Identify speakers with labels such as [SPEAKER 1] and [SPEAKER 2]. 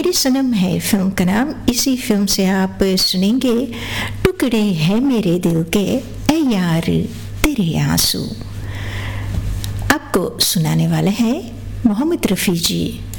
[SPEAKER 1] मेरी सनम है फिल्म का नाम। इसी फिल्म से आप सुनेंगे टुकड़े हैं मेरे दिल के ऐ यार तेरे आंसू। आपको सुनाने वाले हैं मोहम्मद रफ़ी जी।